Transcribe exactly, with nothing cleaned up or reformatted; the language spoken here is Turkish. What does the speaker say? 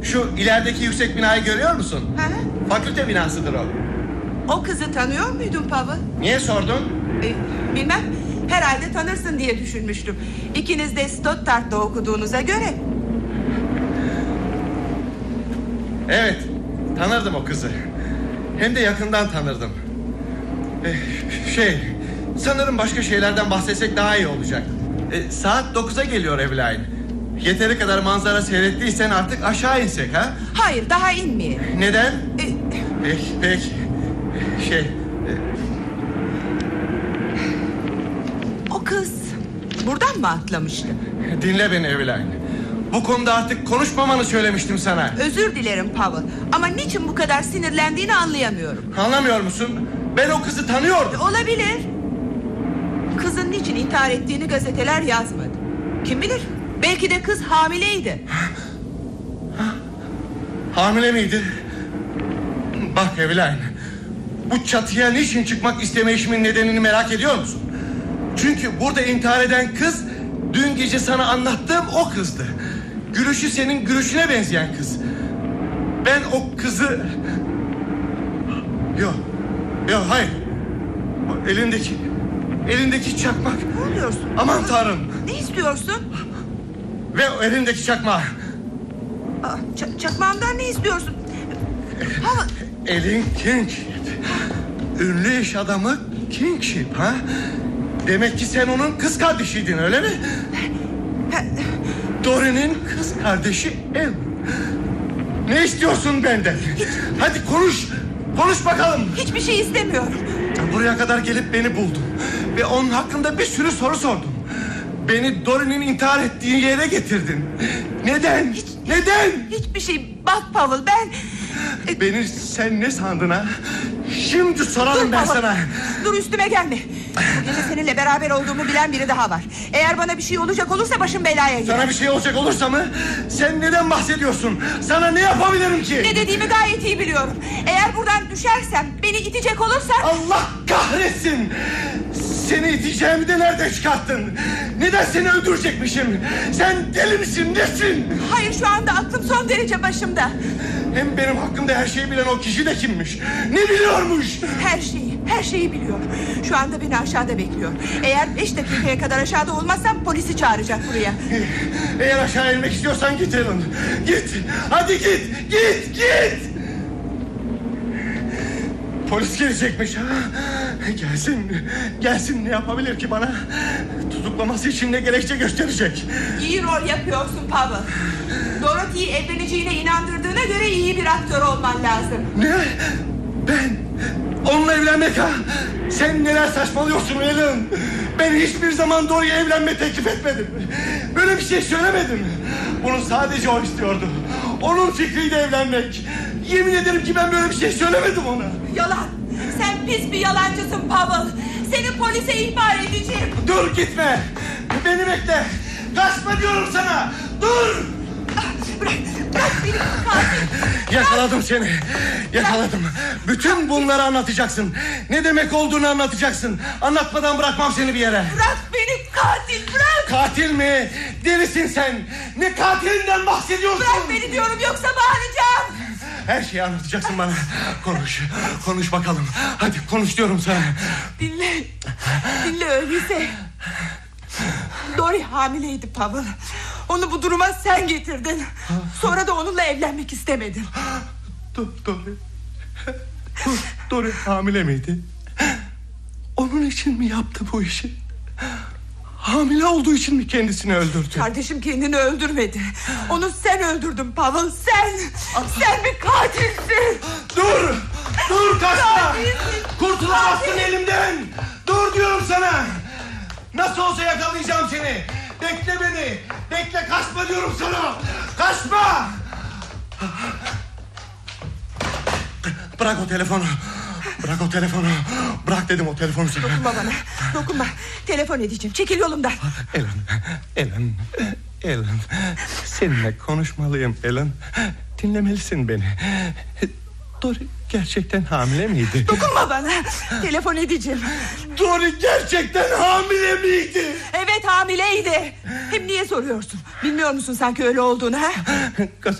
Şu ilerideki yüksek binayı görüyor musun? Hı hı. Fakülte binasıdır o. O kızı tanıyor muydun Pavel? Niye sordun? Ee, bilmem. Herhalde tanırsın diye düşünmüştüm. İkiniz de Stuttgart'ta okuduğunuza göre. Evet, tanırdım o kızı. Hem de yakından tanırdım. Ee, şey, sanırım başka şeylerden bahsetsek daha iyi olacak. Ee, saat dokuza geliyor Eveline. Yeteri kadar manzara seyrettiysen artık aşağı insek ha? Hayır, daha inmeyelim. Neden? Ee, Peki, peki. Şey... e, o kız buradan mı atlamıştı? Dinle beni Eveline. Bu konuda artık konuşmamanı söylemiştim sana. Özür dilerim Pavel. Ama niçin bu kadar sinirlendiğini anlayamıyorum. Anlamıyor musun? Ben o kızı tanıyordum. Olabilir. Kızın niçin intihar ettiğini gazeteler yazmadı. Kim bilir? Belki de kız hamileydi. Hamile miydi? Bak Eveline, bu çatıya niçin çıkmak istemeyişimin nedenini merak ediyor musun? Çünkü burada intihar eden kız dün gece sana anlattığım o kızdı. Gülüşü senin gülüşüne benzeyen kız. Ben o kızı... Yok, yok hayır. O elindeki, elindeki çakmak. Ne oluyorsun? Aman Tanrım. Ne istiyorsun? Ve o elindeki çakmak. Aa, ç- çakmağımdan ne istiyorsun? Pavel. Elin Kingship. Ünlü iş adamı Kingship ha? Demek ki sen onun kız kardeşiydin öyle mi? Dory'nin kız kardeşi Ellen. Ne istiyorsun benden? Hadi konuş. Konuş bakalım. Hiçbir şey istemiyorum. Buraya kadar gelip beni buldun. Ve onun hakkında bir sürü soru sordun. Beni Dory'nin intihar ettiği yere getirdin. Neden? Hiç, Neden? Hiçbir şey. Bak Pavel, ben... Beni sen ne sandın ha? Şimdi sorarım Dur ben Pavel, sana. dur üstüme gelme. Bu gece seninle beraber olduğumu bilen biri daha var. Eğer bana bir şey olacak olursa başım belaya girer. Sana bir şey olacak olursa mı? Sen neden bahsediyorsun? Sana ne yapabilirim ki? Ne dediğimi gayet iyi biliyorum. Eğer buradan düşersem, beni itecek olursan... Allah kahretsin! Seni iteceğimi de nereden çıkarttın? Neden seni öldürecekmişim? Sen deli misin, nesin? Hayır, şu anda aklım son derece başımda. Hem benim hakkımda her şeyi bilen o kişi de kimmiş? Ne biliyormuş? Her şeyi, her şeyi biliyor. Şu anda beni aşağıda bekliyor. Eğer beş dakikaya kadar aşağıda olmazsam polisi çağıracak buraya. Eğer aşağı inmek istiyorsan git Ellen. Git, hadi git, git, git! Polis gelecekmiş ha. Gelsin, gelsin, ne yapabilir ki bana? Tutuklaması için ne gerekçe gösterecek? İyi rol yapıyorsun Pavel. Dorothy'yi evleneceğine inandırdığına göre iyi bir aktör olman lazım. Ne? Ben? Onunla evlenmek ha? Sen neler saçmalıyorsun Ellen? Ben hiçbir zaman Dory'ye evlenme teklif etmedim. Böyle bir şey söylemedim. Bunu sadece o istiyordu. Onun fikriydi evlenmek. Yemin ederim ki ben böyle bir şey söylemedim ona. Yalan. Sen pis bir yalancısın Pavel. Seni polise ihbar edeceğim. Dur gitme. Beni bekle. Kaçma diyorum sana. Dur. Bırak, bırak beni katil. Yakaladım seni. Yakaladım. Bütün bunları anlatacaksın. Ne demek olduğunu anlatacaksın. Anlatmadan bırakmam seni bir yere. Bırak beni katil, bırak. Katil mi? Delisin sen. Ne katilinden bahsediyorsun? Bırak beni diyorum, yoksa bağıracağım. Her şeyi anlatacaksın bana. Konuş. Konuş bakalım. Hadi konuş diyorum sana. Dinle. Dinle öyleyse. Dory hamileydi Pavel. Onu bu duruma sen getirdin. Sonra da onunla evlenmek istemedin. Dur, Dory. Dory hamile miydi? Onun için mi yaptı bu işi? Hamile olduğu için mi kendisini öldürdü? Kardeşim kendini öldürmedi. Onu sen öldürdün Pavel, sen. Sen bir katilsin. Dur! Dur kaçma! Katilsin. Kurtulamazsın Katil. elimden! Dur diyorum sana! Nasıl olsa yakalayacağım seni! Bekle beni! Bekle, kaçma diyorum sana! Kaçma! Bırak o telefonu! Bırak o telefonu! Bırak dedim o telefonu sana! Dokunma bana, dokunma. Telefon edeceğim, çekil yolumdan. Ellen, Ellen, Ellen. Seninle konuşmalıyım Ellen. Dinlemelisin beni. Dory gerçekten hamile miydi? Dokunma bana, telefon edeceğim. Dory gerçekten hamile miydi? Evet, hamileydi. Hem niye soruyorsun? Bilmiyor musun sanki öyle olduğunu ha?